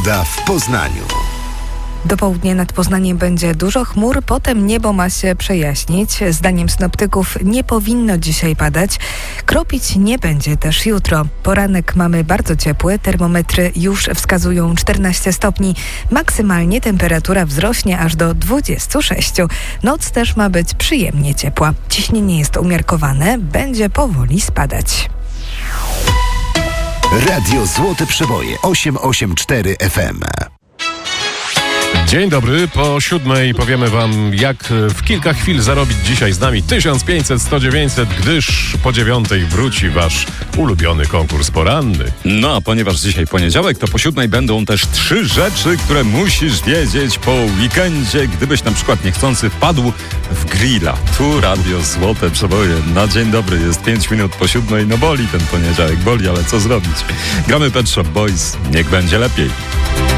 Pogoda w Poznaniu. Do południa nad Poznaniem będzie dużo chmur, potem niebo ma się przejaśnić. Zdaniem synoptyków nie powinno dzisiaj padać. Kropić nie będzie też jutro. Poranek mamy bardzo ciepły, termometry już wskazują 14 stopni. Maksymalnie temperatura wzrośnie aż do 26. Noc też ma być przyjemnie ciepła. Ciśnienie jest umiarkowane, będzie powoli spadać. Radio Złote Przeboje 884 FM. Dzień dobry, po 7:00 powiemy wam, jak w kilka chwil zarobić dzisiaj z nami 1500, 100, 900, gdyż po 9:00 wróci wasz ulubiony konkurs poranny. No a ponieważ dzisiaj poniedziałek, to po 7:00 będą też 3 rzeczy, które musisz wiedzieć po weekendzie, gdybyś na przykład niechcący wpadł w grilla. Tu Radio Złote Przeboje. Na dzień dobry, jest 5 minut po 7:00, no boli ten poniedziałek, boli, ale co zrobić? Gramy Pet Shop Boys, niech będzie lepiej.